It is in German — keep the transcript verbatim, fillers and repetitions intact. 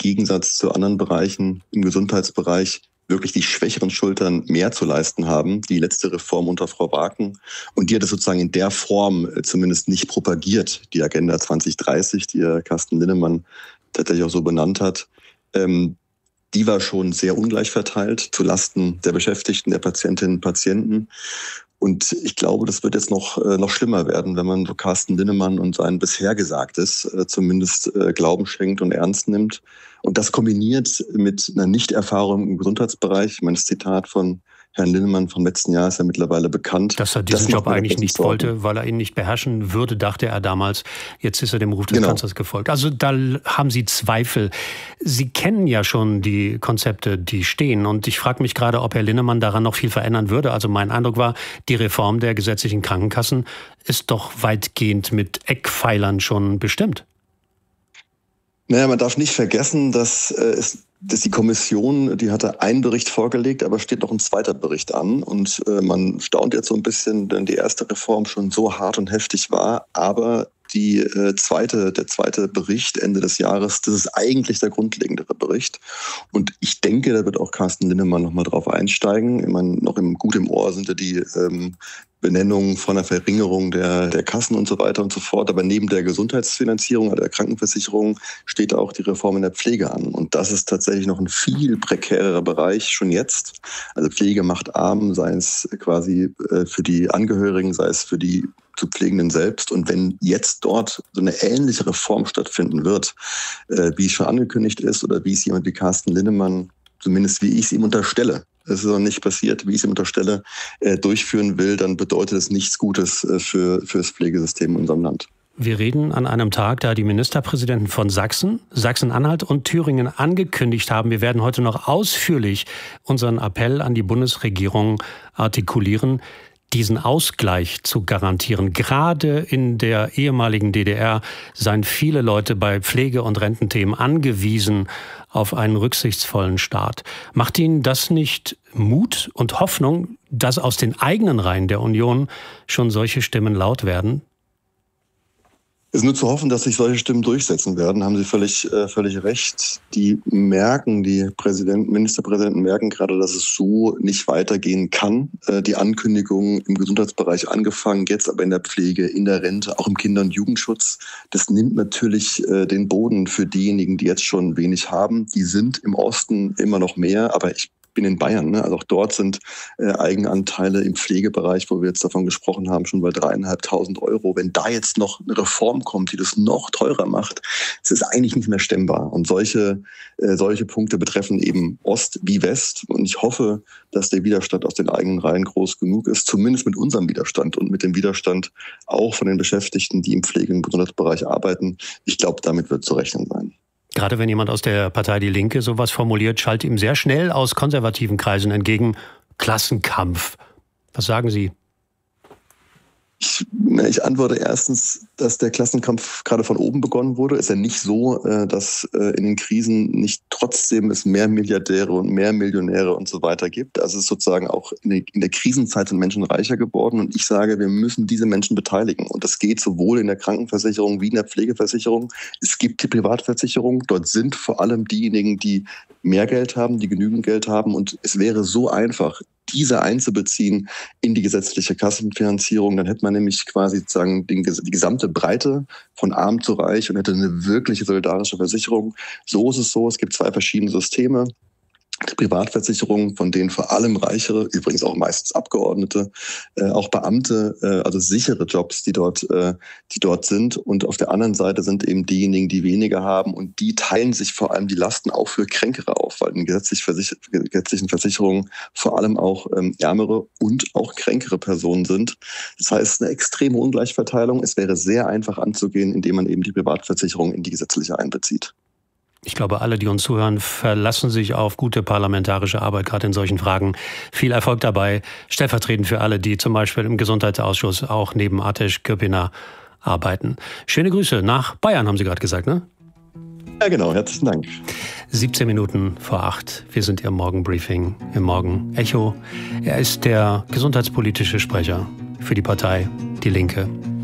Gegensatz zu anderen Bereichen im Gesundheitsbereich wirklich die schwächeren Schultern mehr zu leisten haben. Die letzte Reform unter Frau Waken. Und die hat es sozusagen in der Form zumindest nicht propagiert. Die Agenda zwanzig dreißig, die ja Carsten Linnemann tatsächlich auch so benannt hat, ähm, die war schon sehr ungleich verteilt zulasten der Beschäftigten, der Patientinnen und Patienten. Und ich glaube, das wird jetzt noch, äh, noch schlimmer werden, wenn man so Carsten Linnemann und sein bisher Gesagtes äh, zumindest äh, Glauben schenkt und ernst nimmt. Und das kombiniert mit einer Nichterfahrung im Gesundheitsbereich. Ich meine, das Zitat von Herrn Linnemann vom letzten Jahr ist ja mittlerweile bekannt. Dass er diesen Job eigentlich nicht wollte, weil er ihn nicht beherrschen würde, dachte er damals. Jetzt ist er dem Ruf des Genau. Kanzlers gefolgt. Also da haben Sie Zweifel. Sie kennen ja schon die Konzepte, die stehen. Und ich frage mich gerade, ob Herr Linnemann daran noch viel verändern würde. Also mein Eindruck war, die Reform der gesetzlichen Krankenkassen ist doch weitgehend mit Eckpfeilern schon bestimmt. Naja, man darf nicht vergessen, dass, äh, es, dass die Kommission, die hatte einen Bericht vorgelegt, aber steht noch ein zweiter Bericht an. Und äh, man staunt jetzt so ein bisschen, denn die erste Reform schon so hart und heftig war. Aber die äh, zweite, der zweite Bericht Ende des Jahres, das ist eigentlich der grundlegendere Bericht. Und ich denke, da wird auch Carsten Linnemann nochmal drauf einsteigen. Ich meine, noch im, gut im Ohr sind ja die ähm, Benennung von einer Verringerung der, der Kassen und so weiter und so fort. Aber neben der Gesundheitsfinanzierung, also der Krankenversicherung, steht auch die Reform in der Pflege an. Und das ist tatsächlich noch ein viel prekärerer Bereich schon jetzt. Also Pflege macht arm, sei es quasi für die Angehörigen, sei es für die zu Pflegenden selbst. Und wenn jetzt dort so eine ähnliche Reform stattfinden wird, wie es schon angekündigt ist oder wie es jemand wie Carsten Linnemann, zumindest wie ich es ihm unterstelle, es ist noch nicht passiert, wie ich es ihm unterstelle, äh, durchführen will, dann bedeutet es nichts Gutes äh, für, für das Pflegesystem in unserem Land. Wir reden an einem Tag, da die Ministerpräsidenten von Sachsen, Sachsen-Anhalt und Thüringen angekündigt haben, wir werden heute noch ausführlich unseren Appell an die Bundesregierung artikulieren, diesen Ausgleich zu garantieren. Gerade in der ehemaligen D D R seien viele Leute bei Pflege- und Rententhemen angewiesen auf einen rücksichtsvollen Staat. Macht Ihnen das nicht Mut und Hoffnung, dass aus den eigenen Reihen der Union schon solche Stimmen laut werden? Es ist nur zu hoffen, dass sich solche Stimmen durchsetzen werden, haben Sie völlig, äh, völlig recht. Die merken, die Präsidenten, Ministerpräsidenten merken gerade, dass es so nicht weitergehen kann. Äh, die Ankündigungen im Gesundheitsbereich angefangen, jetzt aber in der Pflege, in der Rente, auch im Kinder- und Jugendschutz. Das nimmt natürlich äh, den Boden für diejenigen, die jetzt schon wenig haben. Die sind im Osten immer noch mehr, aber ich bin in Bayern, ne? Also auch dort sind äh, Eigenanteile im Pflegebereich, wo wir jetzt davon gesprochen haben, schon bei dreieinhalbtausend Euro. Wenn da jetzt noch eine Reform kommt, die das noch teurer macht, es ist eigentlich nicht mehr stemmbar. Und solche, äh, solche Punkte betreffen eben Ost wie West. Und ich hoffe, dass der Widerstand aus den eigenen Reihen groß genug ist, zumindest mit unserem Widerstand und mit dem Widerstand auch von den Beschäftigten, die im Pflege- und Gesundheitsbereich arbeiten. Ich glaube, damit wird zu rechnen sein. Gerade wenn jemand aus der Partei Die Linke sowas formuliert, schallt ihm sehr schnell aus konservativen Kreisen entgegen: Klassenkampf. Was sagen Sie? Ich, ich antworte erstens, dass der Klassenkampf gerade von oben begonnen wurde. Ist ja nicht so, dass in den Krisen nicht trotzdem es mehr Milliardäre und mehr Millionäre und so weiter gibt. Also es ist sozusagen auch in der Krisenzeit sind Menschen reicher geworden. Und ich sage, wir müssen diese Menschen beteiligen. Und das geht sowohl in der Krankenversicherung wie in der Pflegeversicherung. Es gibt die Privatversicherung. Dort sind vor allem diejenigen, die mehr Geld haben, die genügend Geld haben. Und es wäre so einfach, diese einzubeziehen in die gesetzliche Kassenfinanzierung. Dann hätte man nämlich quasi sozusagen die gesamte Breite von arm zu reich und hätte eine wirkliche solidarische Versicherung. So ist es so, es gibt zwei verschiedene Systeme. Die Privatversicherung, von denen vor allem Reichere, übrigens auch meistens Abgeordnete, äh, auch Beamte, äh, also sichere Jobs, die dort, äh, die dort sind. Und auf der anderen Seite sind eben diejenigen, die weniger haben. Und die teilen sich vor allem die Lasten auch für Kränkere auf, weil in gesetzlich versicher- gesetzlichen Versicherungen vor allem auch ähm, ärmere und auch kränkere Personen sind. Das heißt, eine extreme Ungleichverteilung. Es wäre sehr einfach anzugehen, indem man eben die Privatversicherung in die gesetzliche einbezieht. Ich glaube, alle, die uns zuhören, verlassen sich auf gute parlamentarische Arbeit, gerade in solchen Fragen. Viel Erfolg dabei, stellvertretend für alle, die zum Beispiel im Gesundheitsausschuss auch neben Ateş Gürpınar arbeiten. Schöne Grüße nach Bayern, haben Sie gerade gesagt, ne? Ja, genau. Herzlichen Dank. siebzehn Minuten vor acht. Wir sind Ihr Morgenbriefing im Morgen Echo. Er ist der gesundheitspolitische Sprecher für die Partei Die Linke.